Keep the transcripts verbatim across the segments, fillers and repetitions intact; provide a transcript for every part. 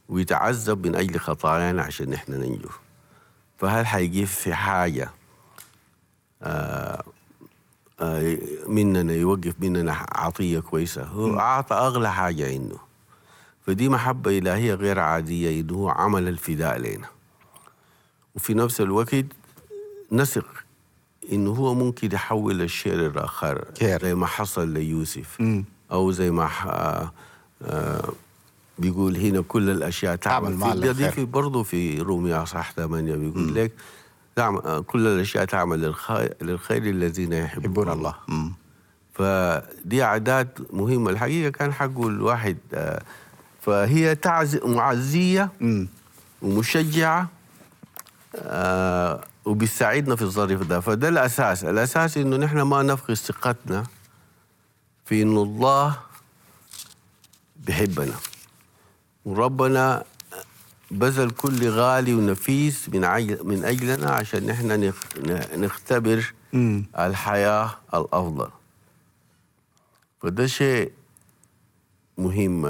ويتعذب من أجل خطايانا عشان نحن ننجو. فهل حيجيب في حاجة آه آه مننا، يوقف مننا عطية كويسة؟ هو أعطى أغلى حاجة عنده. فدي محبة إلهية غير عادية، إنه هو عمل الفداء لنا. وفي نفس الوقت نثق إنه هو ممكن يحول الشيء للآخر، زي ما حصل ليوسف. م. أو زي ما آه آه بيقول هنا كل الأشياء تعمل في دي في برضه في روميا صح ثمانية بيقول م. لك تعمل كل الأشياء تعمل للخير, للخير الذين يحبون الله. م. فدي عادات مهمة الحقيقة، كان حقه الواحد. آه فهي تعز معزية م. ومشجعة، آه وبيساعدنا في الظرف ده. فده الأساس الأساس إنه نحن ما نفقد ثقتنا في إنه الله بيحبنا، وربنا بذل كل غالي ونفيس من عجل من أجلنا عشان نحن نختبر م. الحياة الأفضل. فده شيء مهم.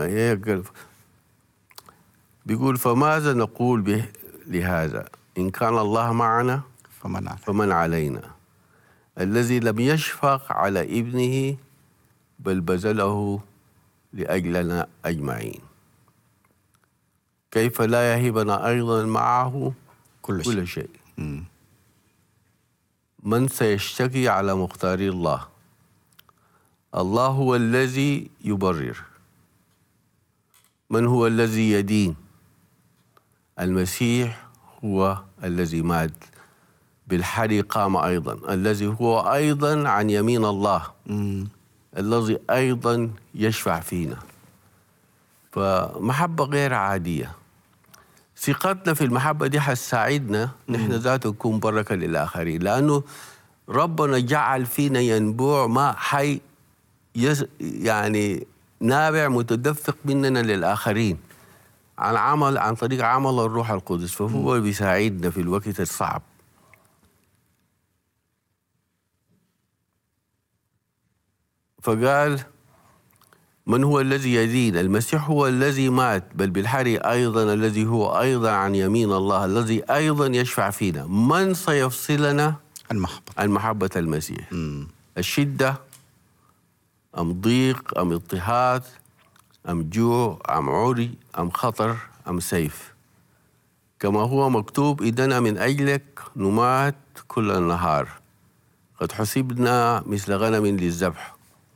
بيقول فماذا نقول به لهذا؟ إن كان الله معنا فمن علينا, فمن علينا الذي لم يشفق على ابنه بل بذله لأجلنا أجمعين، كيف لا يهبنا أيضا معه كل, كل شيء؟ شيء. من سيشتكي على مختاري الله؟ الله هو الذي يبرر. من هو الذي يدين؟ المسيح هو الذي مات بالحري قام أيضا، الذي هو أيضا عن يمين الله، م. الذي أيضا يشفع فينا. فمحبة غير عادية. ثقتنا في المحبة دي حتساعدنا نحن ذاته نكون بركة للآخرين، لأنه ربنا جعل فينا ينبوع ماء حي يس يعني نابع متدفق مننا للآخرين عن عمل عن طريق عمل الروح القدس. فهو م. بيساعدنا في الوقت الصعب. فقال من هو الذي يدين؟ المسيح هو الذي مات بل بالحري أيضا، الذي هو أيضا عن يمين الله، الذي أيضا يشفع فينا. من سيفصلنا المحبة عن محبة المسيح؟ م. الشدة أم ضيق أم اضطهاد أم جوع أم عري أم خطر أم سيف؟ كما هو مكتوب إننا من أجلك نمات كل النهار، قد حسبنا مثل غنم للذبح،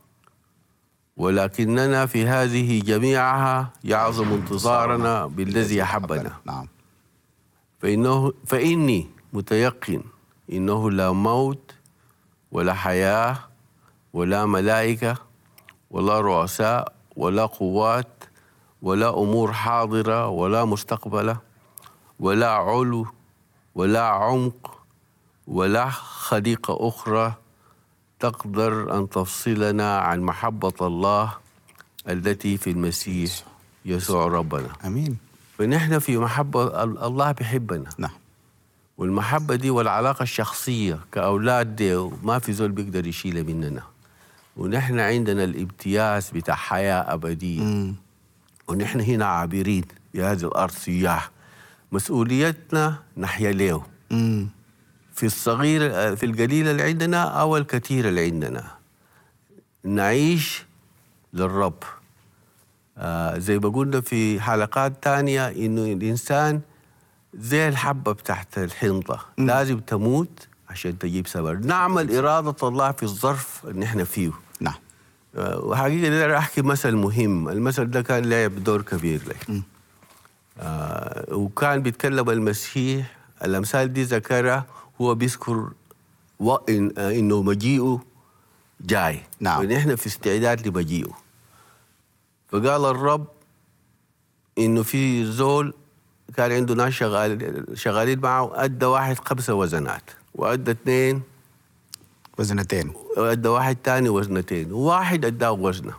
ولكننا في هذه جميعها يعظم انتظارنا بالذي يحبنا. نعم. فإنه فإني متيقن إنه لا موت ولا حياة ولا ملائكة ولا رؤساء ولا قوات ولا أمور حاضرة ولا مستقبلة ولا علو ولا عمق ولا خليقة أخرى تقدر أن تفصلنا عن محبة الله التي في المسيح يسوع ربنا. أمين. فنحن في محبة الله بيحبنا. نعم. والمحبة دي والعلاقة الشخصية كأولاد دي ما في زول بيقدر يشيلها مننا. ونحن عندنا الامتياز بتاع حياة أبدية. م. ونحن هنا عابرين بهذه الأرض سياح. مسؤوليتنا نحيا له. م. في الصغير في القليل اللي عندنا أو الكثير اللي عندنا نعيش للرب. آه زي ما قلنا في حلقات تانية إنه الإنسان زي الحبة بتاعت الحنطة، م. لازم تموت عشان تجيب ثمر. نعمل إرادة الله في الظرف اللي احنا فيه. نعم. آه وحقيقة أنا أحكي مثل مهم. المثل ده كان لعب دور كبير لي. آه وكان بيتكلم المسيح الأمثال دي ذكرها، هو بيذكر وإن إنه مجيئه جاي. نعم. ونحن في استعداد لمجيئه. فقال الرب إنه في زول كان عنده ناس شغال شغالين معه، أدى واحد خمسة وزنات وأدى اثنين وزنتين وأدى واحد تاني وزنتين وواحد أداه وزنه.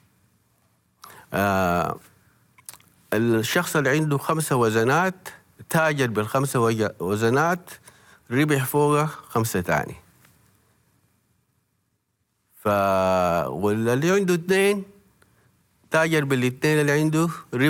آه الشخص اللي عنده خمسة وزنات تاجر بالخمسة وزنات، ربح فوقه خمسة تاني. ف واللي عنده اثنين تاجر بالاثنين اللي عنده